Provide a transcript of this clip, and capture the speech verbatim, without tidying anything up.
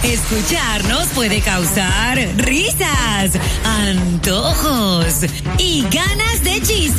Escucharnos puede causar risas, antojos y ganas de chisme.